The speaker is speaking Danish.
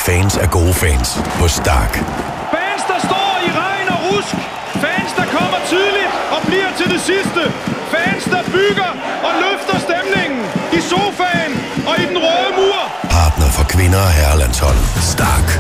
fans af gode fans hos Stark. Fans, der står i regn og rusk. Fans, der kommer tidligt og bliver til det sidste. Fans, der bygger og løfter stemningen i sofaen og i den røde mur. Partner for kvinder og herrelandshold.